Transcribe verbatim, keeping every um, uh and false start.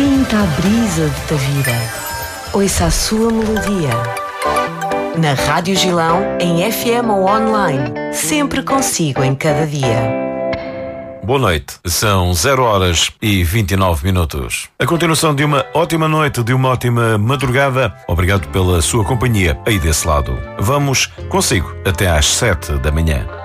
Sinta a brisa da vida. Ouça a sua melodia. Na Rádio Gilão, em F M ou online. Sempre consigo em cada dia. Boa noite, são zero horas e vinte e nove minutos. A continuação de uma ótima noite, de uma ótima madrugada. Obrigado pela sua companhia aí desse lado. Vamos consigo até às sete da manhã.